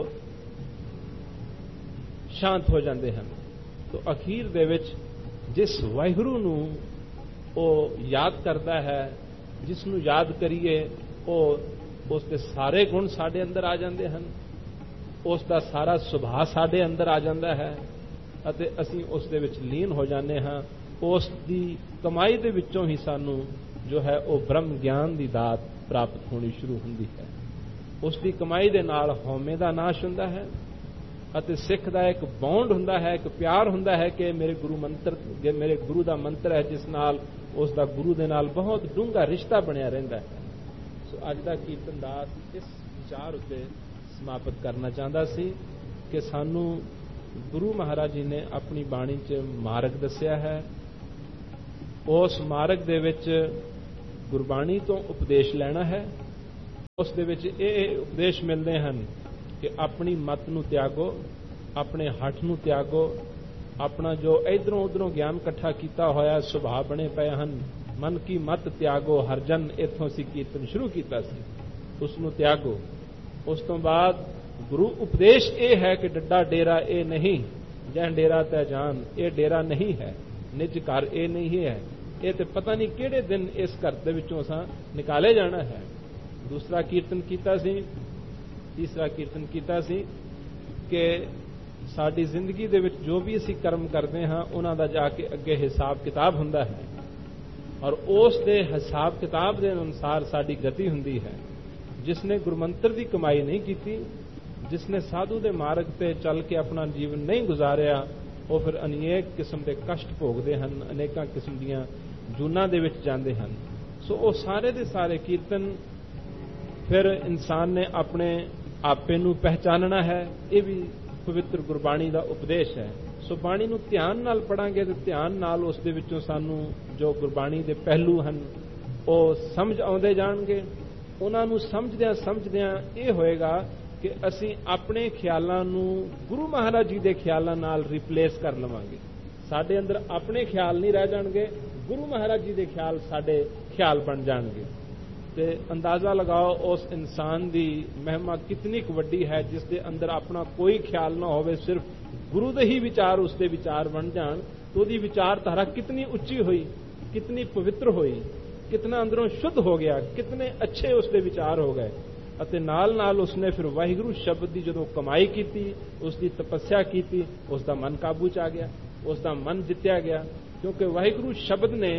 ਸ਼ਾਂਤ ਹੋ ਜਾਂਦੇ ਹਨ। ਤੋ ਅਖੀਰ ਦੇ ਵਿੱਚ ਜਿਸ ਵਾਹਿਗੁਰੂ ਨੂੰ ਉਹ ਯਾਦ ਕਰਦਾ ਹੈ, ਜਿਸ ਨੂੰ ਯਾਦ ਕਰੀਏ ਉਹ ਉਸ ਦੇ ਸਾਰੇ ਗੁਣ ਸਾਡੇ ਅੰਦਰ ਆ ਜਾਂਦੇ ਹਨ, ਉਸ ਦਾ ਸਾਰਾ ਸੁਭਾਅ ਸਾਡੇ ਅੰਦਰ ਆ ਜਾਂਦਾ ਹੈ ਅਤੇ ਅਸੀਂ ਉਸ ਦੇ ਵਿੱਚ ਲੀਨ ਹੋ ਜਾਂਦੇ ਹਾਂ। ਉਸ ਦੀ ਕਮਾਈ ਦੇ ਵਿੱਚੋਂ ਹੀ ਸਾਨੂੰ ਜੋ ਹੈ ਉਹ ਬ੍ਰਹਮ ਗਿਆਨ ਦੀ ਦਾਤ ਪ੍ਰਾਪਤ ਹੋਣੀ ਸ਼ੁਰੂ ਹੁੰਦੀ ਹੈ। ਉਸ ਦੀ ਕਮਾਈ ਦੇ ਨਾਲ ਹਉਮੈ ਦਾ ਨਾਸ਼ ਹੁੰਦਾ ਹੈ ਅਤੇ ਸਿੱਖ ਦਾ ਇੱਕ ਬੌਂਡ ਹੁੰਦਾ ਹੈ, ਇੱਕ ਪਿਆਰ ਹੁੰਦਾ ਹੈ ਕਿ ਮੇਰੇ ਗੁਰੂ ਮੰਤਰ, ਜੇ ਮੇਰੇ ਗੁਰੂ ਦਾ ਮੰਤਰ ਹੈ ਜਿਸ ਨਾਲ ਉਸ ਦਾ ਗੁਰੂ ਦੇ ਨਾਲ ਬਹੁਤ ਡੂੰਘਾ ਰਿਸ਼ਤਾ ਬਣਿਆ ਰਹਿੰਦਾ ਹੈ। ਸੋ ਅੱਜ ਦਾ ਕੀਰਤਨ ਦਾਸ ਇਸ ਵਿਚਾਰ ਉੱਤੇ ਸਮਾਪਤ ਕਰਨਾ ਚਾਹੁੰਦਾ ਸੀ ਕਿ ਸਾਨੂੰ ਗੁਰੂ ਮਹਾਰਾਜ ਜੀ ਨੇ ਆਪਣੀ ਬਾਣੀ 'ਚ ਮਾਰਗ ਦੱਸਿਆ ਹੈ। ਉਸ ਮਾਰਗ ਦੇ ਵਿੱਚ ਗੁਰਬਾਣੀ ਤੋਂ ਉਪਦੇਸ਼ ਲੈਣਾ ਹੈ। ਉਸ ਦੇ ਵਿੱਚ ਇਹ ਉਪਦੇਸ਼ ਮਿਲਦੇ ਹਨ ਕਿ ਆਪਣੀ ਮਤ ਨੂੰ ਤਿਆਗੋ, ਆਪਣੇ ਹੱਠ ਨੂੰ ਤਿਆਗੋ, ਆਪਣਾ ਜੋ ਇਧਰੋਂ ਉਧਰੋਂ ਗਿਆਨ ਇਕੱਠਾ ਕੀਤਾ ਹੋਇਆ ਸੁਭਾਅ ਬਣੇ ਪਏ ਹਨ, ਮਨ ਕੀ ਮਤ ਤਿਆਗੋ ਹਰਜਨ, ਇੱਥੋਂ ਅਸੀਂ ਕੀਰਤਨ ਸ਼ੁਰੂ ਕੀਤਾ ਸੀ, ਉਸ ਨੂੰ ਤਿਆਗੋ। ਉਸ ਤੋਂ ਬਾਅਦ ਗੁਰੂ ਉਪਦੇਸ਼ ਇਹ ਹੈ ਕਿ ਡੱਡਾ ਡੇਰਾ ਇਹ ਨਹੀਂ, ਜੈਨ ਡੇਰਾ ਤੈ ਜਾਨ, ਇਹ ਡੇਰਾ ਨਹੀਂ ਹੈ, ਨਿਜ ਘਰ ਇਹ ਨਹੀਂ ਹੈ, ਇਹ ਤੇ ਪਤਾ ਨਹੀਂ ਕਿਹੜੇ ਦਿਨ ਇਸ ਘਰ ਦੇ ਵਿੱਚੋਂ ਅਸਾਂ ਨਿਕਾਲੇ ਜਾਣਾ ਹੈ। ਦੂਸਰਾ ਕੀਰਤਨ ਕੀਤਾ ਸੀ, ਤੀਸਰਾ ਕੀਰਤਨ ਕੀਤਾ ਸੀ ਕਿ ਸਾਡੀ ਜ਼ਿੰਦਗੀ ਦੇ ਵਿੱਚ ਜੋ ਵੀ ਅਸੀਂ ਕਰਮ ਕਰਦੇ ਹਾਂ ਉਹਨਾਂ ਦਾ ਜਾ ਕੇ ਅੱਗੇ ਹਿਸਾਬ ਕਿਤਾਬ ਹੁੰਦਾ ਹੈ, ਔਰ ਉਸ ਦੇ ਹਿਸਾਬ ਕਿਤਾਬ ਦੇ ਅਨੁਸਾਰ ਸਾਡੀ ਗਤੀ ਹੁੰਦੀ ਹੈ। ਜਿਸ ਨੇ ਗੁਰਮੰਤਰ ਦੀ ਕਮਾਈ ਨਹੀਂ ਕੀਤੀ, ਜਿਸ ਨੇ ਸਾਧੂ ਦੇ ਮਾਰਗ ਤੇ ਚੱਲ ਕੇ ਆਪਣਾ ਜੀਵਨ ਨਹੀਂ ਗੁਜ਼ਾਰਿਆ, ਉਹ ਫਿਰ ਅਨੇਕ ਕਿਸਮ ਦੇ ਕਸ਼ਟ ਭੋਗਦੇ ਹਨ, ਅਨੇਕਾਂ ਕਿਸਮ ਦੀਆਂ ਜੂਨਾਂ ਦੇ ਵਿੱਚ ਜਾਂਦੇ ਹਨ। ਸੋ ਉਹ ਸਾਰੇ ਦੇ ਸਾਰੇ ਕੀਰਤਨ ਫਿਰ ਇਨਸਾਨ ਨੇ ਆਪਣੇ ਆਪੇ ਨੂੰ ਪਹਿਚਾਨਣਾ ਹੈ, ਇਹ ਵੀ ਪਵਿੱਤਰ ਗੁਰਬਾਣੀ ਦਾ ਉਪਦੇਸ਼ ਹੈ। ਸੋ ਬਾਣੀ ਨੂੰ ਧਿਆਨ ਨਾਲ ਪੜਾਂਗੇ ਤੇ ਧਿਆਨ ਨਾਲ ਉਸ ਦੇ ਵਿੱਚੋਂ ਸਾਨੂੰ ਜੋ ਗੁਰਬਾਣੀ ਦੇ ਪਹਿਲੂ ਹਨ ਉਹ ਸਮਝ ਆਉਂਦੇ ਜਾਣਗੇ। ਉਹਨਾਂ ਨੂੰ ਸਮਝਦਿਆਂ ਸਮਝਦਿਆਂ ਇਹ ਹੋਏਗਾ ਕਿ ਅਸੀਂ ਆਪਣੇ ਖਿਆਲਾਂ ਨੂੰ ਗੁਰੂ ਮਹਾਰਾਜ ਜੀ ਦੇ ਖਿਆਲਾਂ ਨਾਲ ਰਿਪਲੇਸ ਕਰ ਲਵਾਂਗੇ। ਸਾਡੇ ਅੰਦਰ ਆਪਣੇ ਖਿਆਲ ਨਹੀਂ ਰਹਿ ਜਾਣਗੇ, ਗੁਰੂ ਮਹਾਰਾਜ ਜੀ ਦੇ ਖਿਆਲ ਸਾਡੇ ਖਿਆਲ ਬਣ ਜਾਣਗੇ। ਤੇ ਅੰਦਾਜ਼ਾ ਲਗਾਓ ਉਸ ਇਨਸਾਨ ਦੀ ਮਹਿਮਾ ਕਿਤਨੀ ਕੁ ਵੱਡੀ ਹੈ ਜਿਸ ਦੇ ਅੰਦਰ ਆਪਣਾ ਕੋਈ ਖਿਆਲ ਨਾ ਹੋਵੇ, ਸਿਰਫ ਗੁਰੂ ਦੇ ਹੀ ਵਿਚਾਰ ਉਸ ਦੇ ਵਿਚਾਰ ਬਣ ਜਾਣ। तो ਉਹਦੀ ਵਿਚਾਰਧਾਰਾ ਕਿਤਨੀ ਉੱਚੀ ਹੋਈ, ਕਿਤਨੀ ਪਵਿੱਤਰ ਹੋਈ, ਕਿਤਨਾ ਅੰਦਰੋਂ ਸ਼ੁੱਧ ਹੋ ਗਿਆ, ਕਿਤਨੇ ਅੱਛੇ ਉਸਦੇ ਵਿਚਾਰ ਹੋ ਗਏ। ਅਤੇ ਨਾਲ ਨਾਲ ਉਸਨੇ ਫਿਰ ਵਾਹਿਗੁਰੂ ਸ਼ਬਦ ਦੀ ਜਦੋਂ ਕਮਾਈ ਕੀਤੀ, ਉਸ ਦੀ ਤਪੱਸਿਆ ਕੀਤੀ, ਉਸ ਦਾ ਮਨ ਕਾਬੂ 'ਚ ਆ ਗਿਆ, ਉਸ ਦਾ ਮਨ ਜਿੱਤਿਆ ਗਿਆ। ਕਿਉਂਕਿ ਵਾਹਿਗੁਰੂ ਸ਼ਬਦ ਨੇ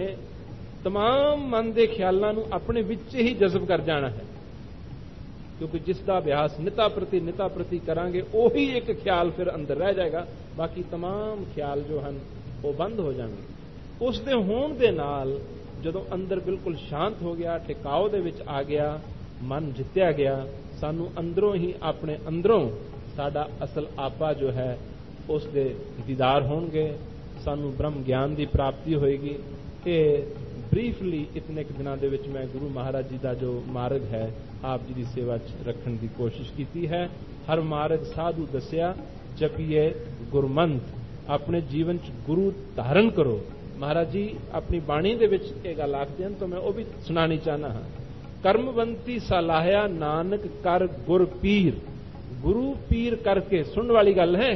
तमाम मन के ख्यालों ਨੂੰ अपने विच ही जज़ब कर जाना है। क्योंकि जिसका अभ्यास निता प्रति निता प्रति करांगे ਉਹੀ एक ख्याल फिर अंदर रह जाएगा, बाकी तमाम ख्याल जो हैं वो बंद हो जाएंगे। उस दे होण दे नाल ਜਦੋਂ अंदर बिल्कुल शांत हो गया, ठिकाव दे विच आ गया, मन जित्या गया, सानू अंदरों ही अपने अंदरों साडा असल आपा जो है उस दे दीदार होणगे, सानू ब्रह्म ज्ञान की प्राप्ति होएगी। ये ब्रीफली इतने के दिनों के मैं गुरु महाराज जी का जो मार्ग है आप जी की सेवा रखने की कोशिश की है। हर मार्ग साधु दसिया, जपिए गुरमंत, अपने जीवन च गुरु धारण करो। महाराज जी अपनी बाणी दे विच ये गल आखदे हैं तो मैं वो भी सुनानी चाहना हाँ। कर्मवंती सलाहिया नानक कर गुर पीर, गुरु पीर करके, सुनने वाली गल है,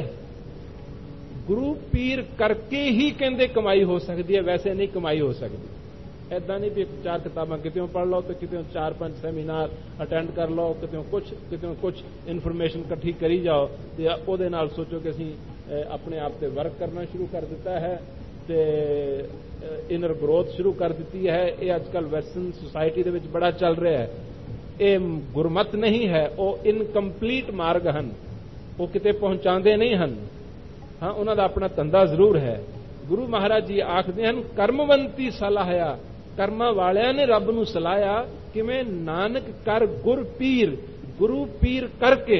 गुरु पीर करके ही कहते कमाई हो सकती है, वैसे नहीं कमाई हो सकती। ऐदा नहीं भी चार किताबां कितों पढ़ लो तो कितों चार पांच सेमीनार अटेंड कर लो, कितों कुछ कितों कुछ इन्फॉर्मेशन इकट्ठी करी जाओ तो ਉਹਦੇ ਨਾਲ सोचो कि असीं अपने आप से वर्क करना शुरू कर दिता है, तो इनर ग्रोथ शुरू कर दी है। ये अजकल वैसटर्न सोसाइटी दे विच बड़ा चल रहा है। ये गुरमत नहीं है, वो इनकंप्लीट मार्ग हैं, वो किते पहुंचाते नहीं हैं। हाँ, उन्हों का अपना धंधा जरूर है। गुरु महाराज जी आखते हैं कर्मवंती सलाहिया, कर्मा वालिया ने रब नूं सलाहिया कि मैं नानक कर गुर पीर, गुरु पीर करके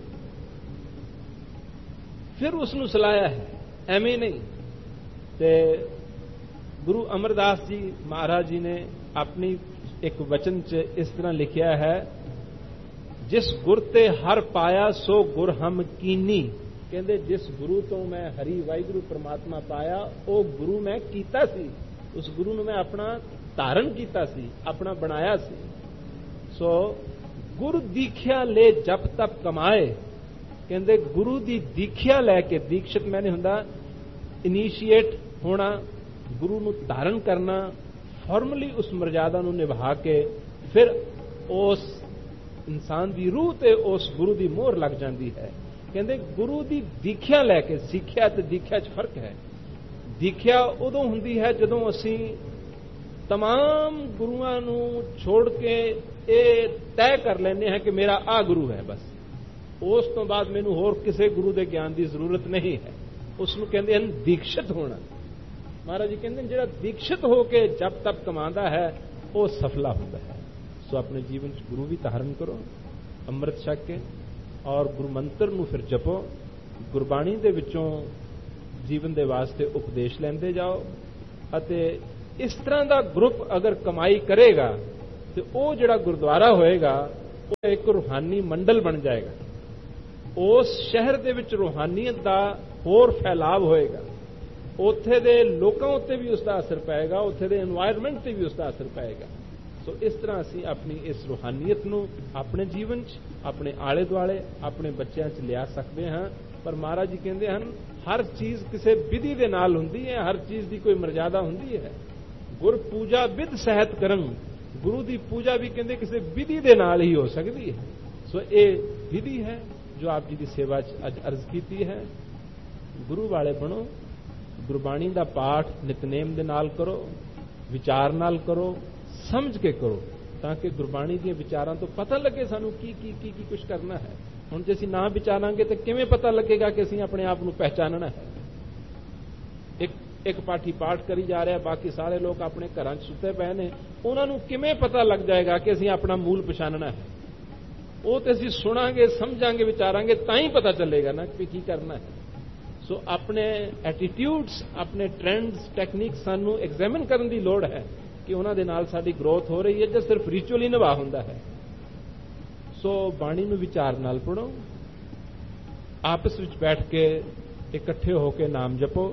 फिर उसनूं सलाहिया है, एवें नहीं। ते गुरु अमरदास जी महाराज जी ने अपनी एक वचन च इस तरह लिखिया है, जिस गुर ते हर पाया सो गुर हम कीनी। कहते जिस गुरु तो मैं हरि वाहिगुरु परमात्मा पाया वो गुरु मैं कीता सी, उस गुरु ने मैं अपना धारण कीता सी, अपना बनाया सी। सो गुरु दीख्या ले जप तप कमाए। कहते गुरु दी दीख्या लैके, दीक्षित मैंने हुंदा इनीशिएट होना, गुरु नूं धारण करना, फॉर्मली उस मर्यादा नूं निभा के फिर उस इंसान दी रूह ते उस गुरु दी मोहर लग जाती है। कहते गुरु की दीख्या लैके, सिक्ख्या ते दीख्या च फर्क है। दीख्या उदों हुंदी है जदों असीं तमाम गुरुआं नूं छोड़ के ये तय कर लेने हैं कि मेरा आ गुरु है, बस उस तो बाद मैनू होर किसी गुरु के ज्ञान की जरूरत नहीं है। उसनूं कहते हैं दीक्षित होना। महाराज जी कहते हैं जिहड़ा दीक्षित होके जब तब कमांदा है वो सफला होता है। सो अपने जीवन च गुरु भी धारण करो, अमृत छक के ਔਰ ਗੁਰੂ ਮੰਤਰ ਨੂੰ ਫਿਰ ਜਪੋ, ਗੁਰਬਾਣੀ ਦੇ ਵਿੱਚੋਂ ਜੀਵਨ ਦੇ ਵਾਸਤੇ ਉਪਦੇਸ਼ ਲੈਂਦੇ ਜਾਓ। ਅਤੇ ਇਸ ਤਰ੍ਹਾਂ ਦਾ ਗਰੁੱਪ ਅਗਰ ਕਮਾਈ ਕਰੇਗਾ ਤੇ ਉਹ ਜਿਹੜਾ ਗੁਰਦੁਆਰਾ ਹੋਏਗਾ ਉਹ ਇੱਕ ਰੂਹਾਨੀ ਮੰਡਲ ਬਣ ਜਾਏਗਾ। ਉਸ ਸ਼ਹਿਰ ਦੇ ਵਿੱਚ ਰੂਹਾਨੀਅਤ ਦਾ ਹੋਰ ਫੈਲਾਵ ਹੋਏਗਾ, ਉੱਥੇ ਦੇ ਲੋਕਾਂ ਉੱਤੇ ਵੀ ਉਸ ਦਾ ਅਸਰ ਪਏਗਾ, ਉੱਥੇ ਦੇ এনवायरमेंट ਤੇ ਵੀ ਉਸ ਦਾ ਅਸਰ ਪਏਗਾ। ਸੋ ਇਸ ਤਰ੍ਹਾਂ ਅਸੀਂ ਆਪਣੀ ਇਸ ਰੂਹਾਨੀਅਤ ਨੂੰ ਆਪਣੇ ਜੀਵਨ 'ਚ, ਆਪਣੇ ਆਲੇ ਦੁਆਲੇ, ਆਪਣੇ ਬੱਚਿਆਂ 'ਚ ਲਿਆ ਸਕਦੇ ਹਾਂ। ਪਰ ਮਹਾਰਾਜ ਜੀ ਕਹਿੰਦੇ ਹਨ ਹਰ ਚੀਜ਼ ਕਿਸੇ ਵਿਧੀ ਦੇ ਨਾਲ ਹੁੰਦੀ ਹੈ, ਹਰ ਚੀਜ਼ ਦੀ ਕੋਈ ਮਰਜ਼ਾਦਾ ਹੁੰਦੀ ਹੈ। ਗੁਰ ਪੂਜਾ ਵਿਧ ਸਹਿਤ ਕਰਨ, ਗੁਰੂ ਦੀ ਪੂਜਾ ਵੀ ਕਹਿੰਦੇ ਕਿਸੇ ਵਿਧੀ ਦੇ ਨਾਲ ਹੀ ਹੋ ਸਕਦੀ ਹੈ। ਸੋ ਇਹ ਵਿਧੀ ਹੈ ਜੋ ਆਪ ਜੀ ਦੀ ਸੇਵਾ 'ਚ ਅੱਜ ਅਰਜ਼ ਕੀਤੀ ਹੈ। ਗੁਰੂ ਵਾਲੇ ਬਣੋ, ਗੁਰਬਾਣੀ ਦਾ ਪਾਠ ਨਿਤਨੇਮ ਦੇ ਨਾਲ ਕਰੋ, ਵਿਚਾਰ ਨਾਲ ਕਰੋ, ਸਮਝ ਕੇ ਕਰੋ, ਤਾਂ ਕਿ ਗੁਰਬਾਣੀ ਦੀਆਂ ਵਿਚਾਰਾਂ ਤੋਂ ਪਤਾ ਲੱਗੇ ਸਾਨੂੰ ਕੀ ਕੀ ਕੀ ਕੀ ਕੁਝ ਕਰਨਾ ਹੈ। ਹੁਣ ਜੇ ਅਸੀਂ ਨਾ ਵਿਚਾਰਾਂਗੇ ਤਾਂ ਕਿਵੇਂ ਪਤਾ ਲੱਗੇਗਾ ਕਿ ਅਸੀਂ ਆਪਣੇ ਆਪ ਨੂੰ ਪਹਿਚਾਨਣਾ ਹੈ। ਇੱਕ ਇੱਕ ਪਾਠੀ ਪਾਠ ਕਰੀ ਜਾ ਰਿਹਾ, ਬਾਕੀ ਸਾਰੇ ਲੋਕ ਆਪਣੇ ਘਰਾਂ 'ਚ ਸੁੱਤੇ ਪਏ ਨੇ, ਉਹਨਾਂ ਨੂੰ ਕਿਵੇਂ ਪਤਾ ਲੱਗ ਜਾਏਗਾ ਕਿ ਅਸੀਂ ਆਪਣਾ ਮੂਲ ਪਛਾਣਨਾ ਹੈ? ਉਹ ਤੇ ਅਸੀਂ ਸੁਣਾਂਗੇ, ਸਮਝਾਂਗੇ, ਵਿਚਾਰਾਂਗੇ ਤਾਂ ਹੀ ਪਤਾ ਚੱਲੇਗਾ ਨਾ ਕਿ ਕੀ ਕਰਨਾ ਹੈ। ਸੋ ਆਪਣੇ ਐਟੀਟਿਊਡਸ, ਆਪਣੇ ਟ੍ਰੈਂਡਸ, ਟੈਕਨੀਕਸ ਸਾਨੂੰ ਐਗਜ਼ਾਮਿਨ ਕਰਨ ਦੀ ਲੋੜ ਹੈ ਕਿ ਉਹਨਾਂ ਦੇ ਨਾਲ ਸਾਡੀ ਗਰੋਥ ਹੋ ਰਹੀ ਹੈ ਜਾਂ ਸਿਰਫ ਰਿਚੁਅਲ ਹੀ ਨਿਭਾ ਹੁੰਦਾ ਹੈ। ਸੋ ਬਾਣੀ ਨੂੰ ਵਿਚਾਰ ਨਾਲ ਪੜ੍ਹੋ, ਆਪਸ ਵਿੱਚ ਬੈਠ ਕੇ ਇਕੱਠੇ ਹੋ ਕੇ ਨਾਮ ਜਪੋ।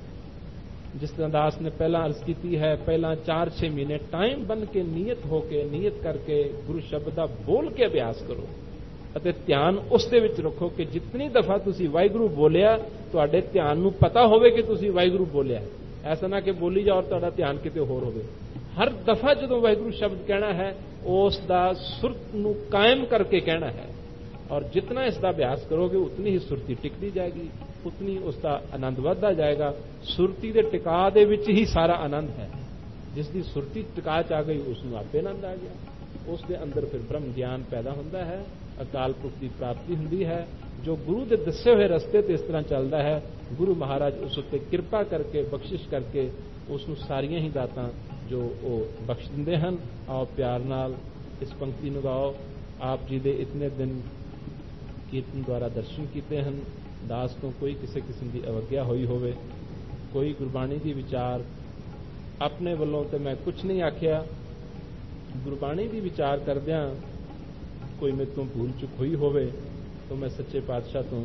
ਜਿਸ ਤਰ੍ਹਾਂ ਦਾਸ ਨੇ ਪਹਿਲਾਂ ਅਰਜ਼ ਕੀਤੀ ਹੈ, ਪਹਿਲਾਂ ਚਾਰ ਛੇ ਮਹੀਨੇ ਟਾਈਮ ਬਣ ਕੇ ਨੀਅਤ ਹੋ ਕੇ, ਨੀਅਤ ਕਰਕੇ ਗੁਰੂ ਸ਼ਬਦ ਦਾ ਬੋਲ ਕੇ ਅਭਿਆਸ ਕਰੋ ਅਤੇ ਧਿਆਨ ਉਸ ਦੇ ਵਿੱਚ ਰੱਖੋ ਕਿ ਜਿਤਨੀ ਦਫਾ ਤੁਸੀਂ ਵਾਹਿਗੁਰੂ ਬੋਲਿਆ, ਤੁਹਾਡੇ ਧਿਆਨ ਨੂੰ ਪਤਾ ਹੋਵੇ ਕਿ ਤੁਸੀਂ ਵਾਹਿਗੁਰੂ ਬੋਲਿਆ। ਐਸਾ ਨਾ ਕਿ ਬੋਲੀ ਜਾਓ ਤੁਹਾਡਾ ਧਿਆਨ ਕਿਤੇ ਹੋਰ ਹੋਵੇ। ਹਰ ਦਫਾ ਜਦੋਂ ਵਾਹਿਗੁਰੂ ਸ਼ਬਦ ਕਹਿਣਾ ਹੈ, ਉਸ ਦਾ ਸੁਰਤ ਨੂੰ ਕਾਇਮ ਕਰਕੇ ਕਹਿਣਾ ਹੈ। ਔਰ ਜਿਤਨਾ ਇਸ ਦਾ ਅਭਿਆਸ ਕਰੋਗੇ ਉਤਨੀ ਹੀ ਸੁਰਤੀ ਟਿਕਦੀ ਜਾਏਗੀ, ਉਤਨੀ ਉਸ ਦਾ ਆਨੰਦ ਵੱਧਦਾ ਜਾਏਗਾ। ਸੁਰਤੀ ਦੇ ਟਿਕਾ ਦੇ ਵਿੱਚ ਹੀ ਸਾਰਾ ਆਨੰਦ ਹੈ। ਜਿਸ ਦੀ ਸੁਰਤੀ ਟਿਕਾ 'ਚ ਆ ਗਈ ਉਸ ਨੂੰ ਆਪੇ ਆਨੰਦ ਆ ਗਿਆ। ਉਸ ਦੇ ਅੰਦਰ ਫਿਰ ਬ੍ਰਹਮ ਗਿਆਨ ਪੈਦਾ ਹੁੰਦਾ ਹੈ, ਅਕਾਲ ਪੁਰਖ ਦੀ ਪ੍ਰਾਪਤੀ ਹੁੰਦੀ ਹੈ। ਜੋ ਗੁਰੂ ਦੇ ਦੱਸੇ ਹੋਏ ਰਸਤੇ ਤੇ ਇਸ ਤਰ੍ਹਾਂ ਚੱਲਦਾ ਹੈ, ਗੁਰੂ ਮਹਾਰਾਜ ਉਸ ਉੱਤੇ ਕਿਰਪਾ ਕਰਕੇ, ਬਖਸ਼ਿਸ਼ ਕਰਕੇ ਉਸ ਨੂੰ ਸਾਰੀਆਂ ਹੀ ਦਾਤਾਂ ਜੋ ਉਹ ਬਖਸ਼ ਦਿੰਦੇ ਹਨ। ਆਓ ਪਿਆਰ ਨਾਲ ਇਸ ਪੰਕਤੀ ਨੂੰ ਗਾਓ। ਆਪ ਜੀ ਦੇ ਇਤਨੇ ਦਿਨ ਕੀਰਤਨ ਦੁਆਰਾ ਦਰਸ਼ਨ ਕੀਤੇ ਹਨ। ਦਾਸ ਤੋਂ ਕੋਈ ਕਿਸੇ ਕਿਸਮ ਦੀ ਅਵੱਗਿਆ ਹੋਈ ਹੋਵੇ, ਕੋਈ ਗੁਰਬਾਣੀ ਦੀ ਵਿਚਾਰ ਆਪਣੇ ਵੱਲੋਂ ਤੇ ਮੈਂ ਕੁਝ ਨਹੀਂ ਆਖਿਆ, ਗੁਰਬਾਣੀ ਦੀ ਵਿਚਾਰ ਕਰਦਿਆਂ ਕੋਈ ਮੇਰੇ ਤੋਂ ਭੂਲ ਚੁੱਕ ਹੋਈ ਹੋਵੇ ਤਾਂ ਮੈਂ ਸੱਚੇ ਪਾਤਸ਼ਾਹ ਤੋਂ,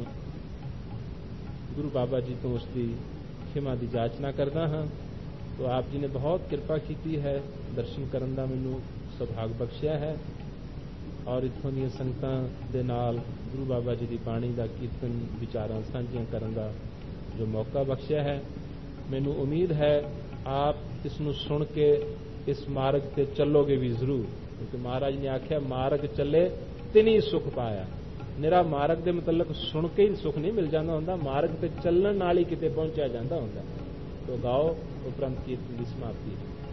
ਗੁਰੂ ਬਾਬਾ ਜੀ ਤੋਂ ਉਸ ਦੀ ਖਿਮਾ ਦੀ ਜਾਚਨਾ ਕਰਦਾ ਹਾਂ। तो आप जी ने बहुत कृपा की है, दर्शन करन दा मैनू सुभाग बख्शिया है और इत्थों दी संगतां दे नाल गुरु बाबा जी की बाणी का कीर्तन विचारां सांझियां करन दा जो मौका बख्शिया है। मैनू उम्मीद है आप इसनू सुन के इस मार्ग ते चलोगे भी जरूर, क्योंकि महाराज ने आख्या मार्ग चले तिनी सुख पाया। निरा मार्ग दे मतलब सुन के ही सुख नहीं मिल जाता हुंदा, मार्ग ते चलण नाल ही किते पहुंचा जाता हुंदा। तो गाओ उपरंत कीर्तन की समाप्ति।